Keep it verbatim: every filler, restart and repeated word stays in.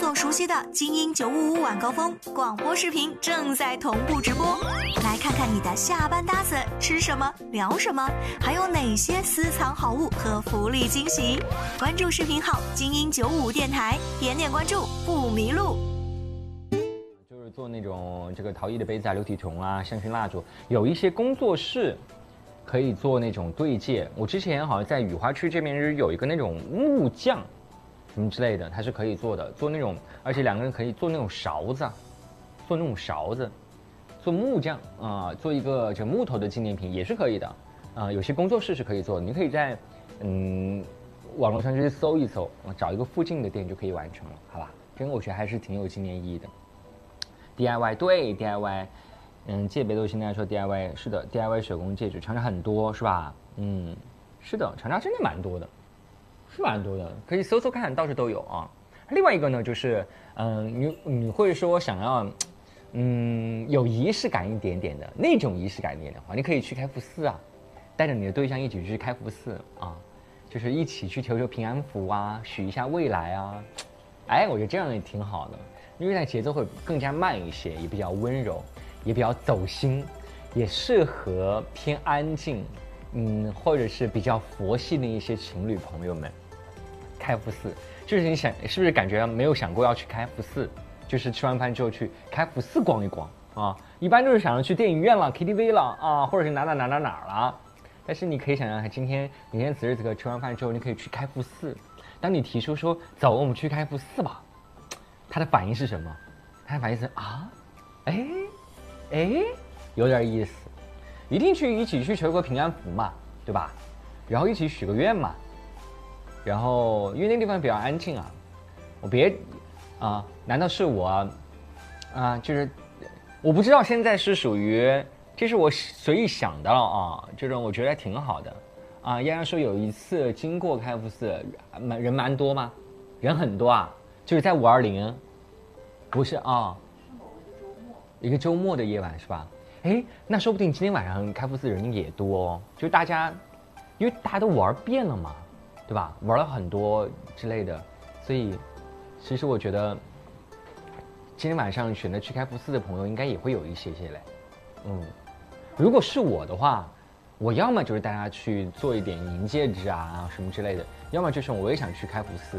友熟悉的精英九五五晚高峰广播视频正在同步直播，来看看你的下班搭子吃什么聊什么，还有哪些私藏好物和福利惊喜。关注视频号精英九五五电台，点点关注不迷路。 就是做那种这个陶艺的杯子啊、流体虫啊、香薰蜡烛，有一些工作室可以做那种对戒。我之前好像在雨花区这边有一个那种木匠什么之类的，它是可以做的，做那种，而且两个人可以做那种勺子，做那种勺子，做木匠啊、呃，做一个这木头的纪念品也是可以的啊、呃。有些工作室是可以做的，你可以在嗯网络上去搜一搜，找一个附近的店就可以完成了，好吧？这个我觉得还是挺有纪念意义的。D I Y 对 D I Y， 嗯，戒杯豆现在说 D I Y 是的 ，D I Y 手工戒指长沙很多是吧？嗯，是的，长沙真的蛮多的。是蛮多的，可以搜搜看，到处都有啊。另外一个呢，就是，嗯，你你会说想要，嗯，有仪式感一点点的那种仪式感一点的话，你可以去开福寺啊，带着你的对象一起去开福寺啊，就是一起去求求平安符啊，许一下未来啊。哎，我觉得这样也挺好的，因为它节奏会更加慢一些，也比较温柔，也比较走心，也适合偏安静。嗯，或者是比较佛系的一些情侣朋友们，开福寺，就是你想是不是感觉没有想过要去开福寺？就是吃完饭之后去开福寺逛一逛啊，一般都是想要去电影院了、K T V 了啊，或者是哪哪哪哪哪了。但是你可以想想看，今天明天此时此刻吃完饭之后，你可以去开福寺。当你提出说走，我们去开福寺吧，他的反应是什么？他的反应是啊，哎，哎，有点意思。一定去一起去求个平安符嘛，对吧？然后一起许个愿嘛。然后因为那个地方比较安静啊，我别啊，难道是我啊？就是我不知道现在是属于，这是我随意想的了啊，这种我觉得挺好的啊。丫丫说有一次经过开福寺，蛮人蛮多吗？人很多啊，就是在五二零，不是啊，一个周末的夜晚是吧？哎，那说不定今天晚上开福寺人也多哦，就大家，因为大家都玩遍了嘛，对吧？玩了很多之类的，所以其实我觉得今天晚上选择去开福寺的朋友应该也会有一些些嘞。嗯，如果是我的话，我要么就是带大家去做一点银戒指啊什么之类的，要么就是我也想去开福寺。